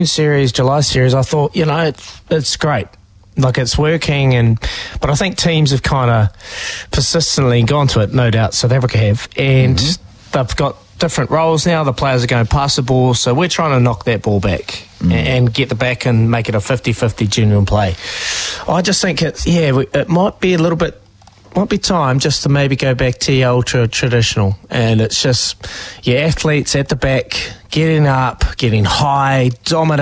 series, July series, I thought, it's great. Like, it's working, but I think teams have kind of persistently gone to it, no doubt South Africa have, and they've got different roles now. The players are going past the ball, so we're trying to knock that ball back and get the back and make it a 50-50 genuine play. I just think it might be time just to maybe go back to the ultra traditional, and it's just athletes at the back, getting up, getting high, dominating